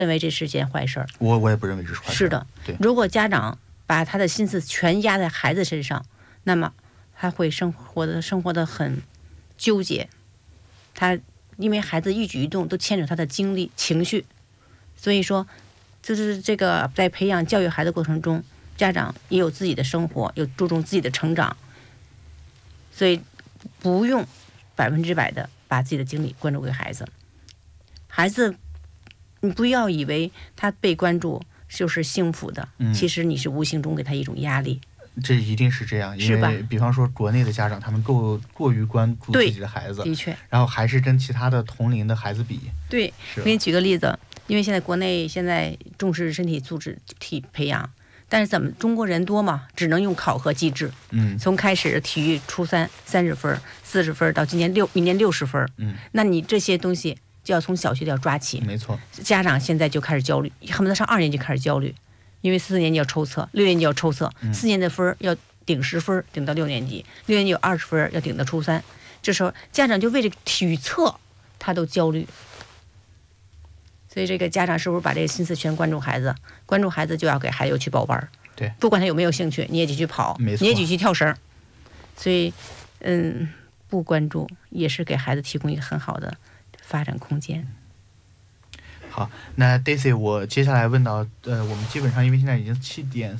认为这是件坏事儿。 我也不认为这是坏事。 是的， 对。 如果家长把他的心思全压在孩子身上，那么他会生活的很纠结。因为孩子一举一动都牵扯他的精力、情绪，所以说，就是这个在培养教育孩子过程中，家长也有自己的生活，有注重自己的成长，所以不用100%的把自己的精力关注给孩子。孩子，你不要以为他被关注就是幸福的，其实你是无形中给他一种压力。 这一定是这样，因为比方说国内的家长，他们过于关注自己的孩子， 的确， 然后还是跟其他的同龄的孩子比。 对，我给你举个例子，因为现在国内重视身体素质培养，但是中国人多嘛，只能用考核机制。从开始体育初三30分、40分，到明年60分。那你这些东西就要从小学就要抓起。 没错， 家长现在就开始焦虑，恨不得上2年级开始焦虑。因为4年级要抽测，6年级要抽测，4年的分要顶10分，顶到6年级，6年级有20分要顶到初3。这时候家长就为这体育测，他都焦虑。所以这个家长是不是把这个心思全关注孩子？关注孩子就要给孩子去报班， 对， 不管他有没有兴趣，你也得去跑， 没错， 你也得去跳绳。所以，不关注也是给孩子提供一个很好的发展空间。 好，那 Daisy， 我接下来问到，我们基本上因为现在已经7点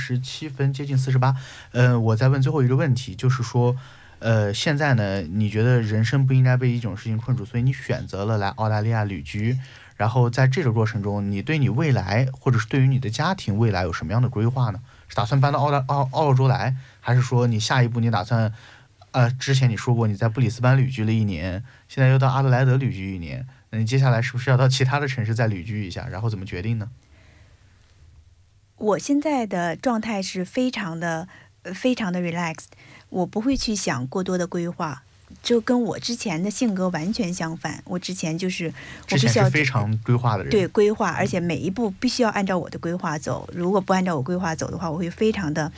47分，接近48，我再问最后一个问题，就是说，现在呢，你觉得人生不应该被一种事情困住，所以你选择了来澳大利亚旅居，然后在这个过程中，你对你未来或者是对于你的家庭未来有什么样的规划呢？是打算搬到澳洲来，还是说你下一步你打算，之前你说过你在布里斯班旅居了1年，现在又到阿德莱德旅居1年。那你接下来是不是要到其他的城市再旅居一下，然后怎么决定呢？ 我现在的状态是非常的 relaxed， 我不会去想过多的规划，就跟我之前的性格完全相反。我之前就是我必须要非常规划的人， 对，规划，而且每一步必须要按照我的规划走。如果不按照我规划走的话，我会非常的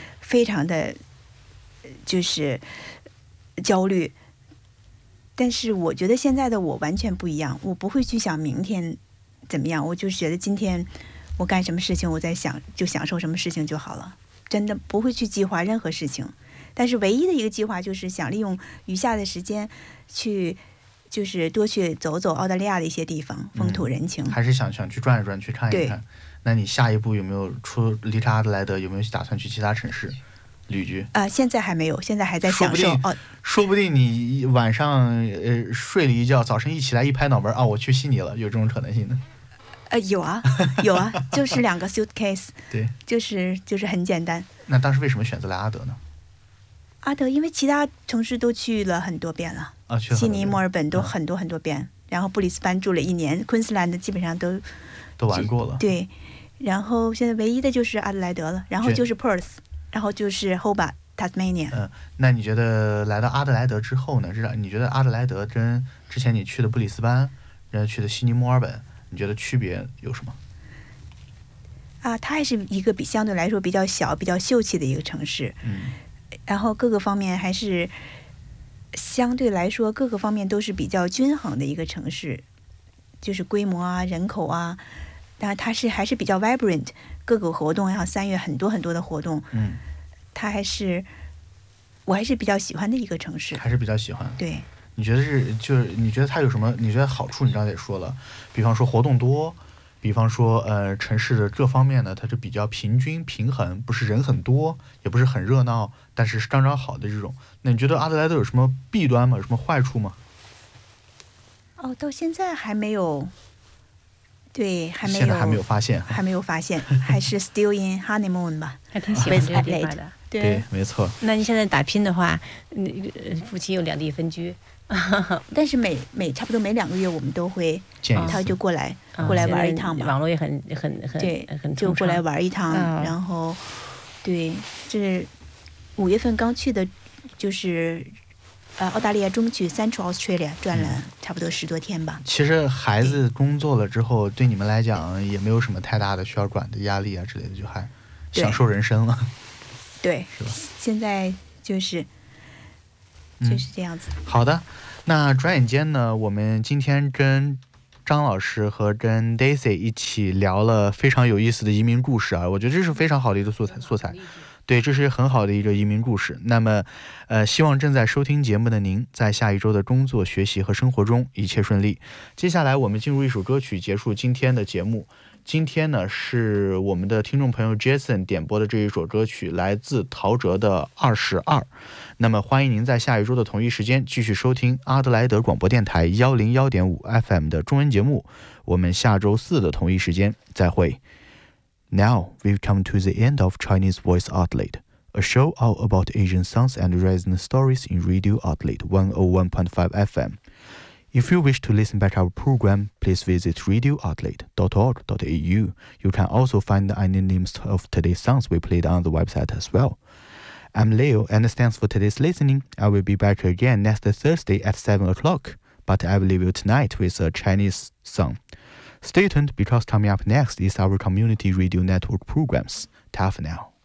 就是焦虑。但是我觉得现在的我完全不一样，我不会去想明天怎么样，我就觉得今天我干什么事情，我在享受什么事情就好了，真的不会去计划任何事情。但是唯一的一个计划就是想利用余下的时间就是多去走走澳大利亚的一些地方，风土人情， 还是想去转一转，去看一看。那你下一步有没有离开阿德莱德，有没有打算去其他城市旅居？ 现在还没有，现在还在享受。 说不定你晚上睡了一觉，早晨一起来一拍脑门啊，我去悉尼了，有这种可能性呢？ 有啊，就是2个 suitcase， 对， 就是很简单。 那当时为什么选择来阿德呢？ 阿德因为其他城市都去了很多遍了，悉尼、墨尔本都很多遍，然后布里斯班住了1年，昆士兰的基本上都玩过了。 对，然后现在唯一的就是阿德莱德了，然后就是 Perth， 然后就是 Hobart、Tasmania。 那你觉得来到阿德莱德之后呢？你觉得阿德莱德跟之前你去的布里斯班，去的悉尼、墨尔本，你觉得区别有什么？ 它还是一个相对来说比较小、比较秀气的一个城市。然后各个方面还是相对来说各个方面都是比较均衡的一个城市，就是规模啊、人口啊，当然它还是比较 vibrant， 各个活动，然后3月很多的活动。我还是比较喜欢的一个城市， 还是比较喜欢。 对， 你觉得你觉得它有什么？你觉得好处？你刚才也说了，比方说活动多，比方说城市的各方面呢，它是比较平均平衡，不是人很多，也不是很热闹，但是刚刚好的这种。那你觉得阿德莱德有什么弊端吗？有什么坏处吗？ 到现在还没有。对， 现在还没有发现， 还是 still in honeymoon 吧， 还挺喜欢这个地方的。 对，没错。 那你现在打拼的话，夫妻有2地分居， 但是差不多每2个月我们都会，他就过来玩一趟嘛。 网络也很对，就过来玩一趟，然后对，这5月份刚去的，就是澳大利亚中区 Central Australia 转了差不多10多天吧。 其实孩子工作了之后，对你们来讲也没有什么太大的需要管的压力啊之类的，就还享受人生了。 对， 是吧？ 现在就是这样子。 好的，那转眼间呢，我们今天跟张老师和跟 Daisy 一起聊了非常有意思的移民故事啊，我觉得这是非常好的一个素材。对，这是很好的一个移民故事。那么，希望正在收听节目的您，在下一周的工作、学习和生活中一切顺利。接下来我们进入一首歌曲，结束今天的节目。今天呢是我们的听众朋友 Jason 点播的这一首歌曲，来自陶喆的22。那么欢迎您在下一周的同一时间继续收听阿德莱德广播电台101.5 FM 的中文节目。我们下周四的同一时间再会。Now we've come to the end of Chinese Voice Outlet, a show all about Asian songs and resident stories in Radio Outlet 101.5 FM. If you wish to listen back our program, please visit radiooutlet.org.au. You can also find any names of today's songs we played on the website as well. I'm Leo, and thanks for today's listening. I will be back again next Thursday at 7 o'clock, but I will leave you tonight with a Chinese song. Stay tuned because coming up next is our community radio network programs. Ta for now.